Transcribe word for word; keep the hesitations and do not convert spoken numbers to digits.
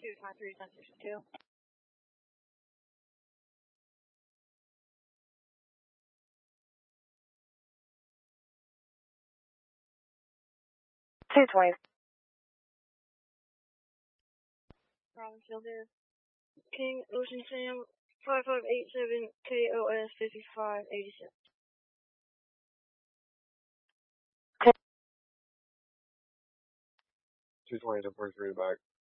two twenty-three, ten sixty-two. two twenty. Problem field here. King Ocean Sam five five eight seven K O S fifty-five eighty-six. two twenty to forty-three back.